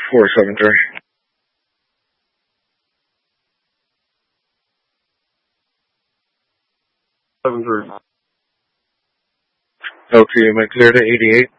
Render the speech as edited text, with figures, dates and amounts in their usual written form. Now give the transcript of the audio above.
473. 7-3. Okay, am I clear to 88?